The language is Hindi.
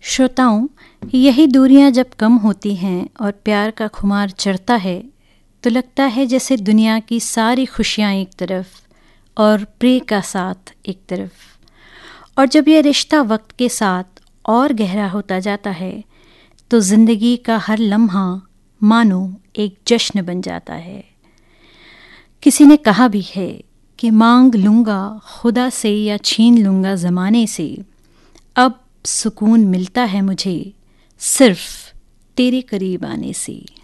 श्रोताओं, यही दूरियां जब कम होती हैं और प्यार का खुमार चढ़ता है तो लगता है जैसे दुनिया की सारी खुशियां एक तरफ और प्रिय का साथ एक तरफ। और जब यह रिश्ता वक्त के साथ और गहरा होता जाता है तो ज़िंदगी का हर लम्हा मानो एक जश्न बन जाता है। किसी ने कहा भी है कि मांग लूँगा खुदा से या छीन लूँगा ज़माने से, अब सुकून मिलता है मुझे सिर्फ तेरे करीब आने से।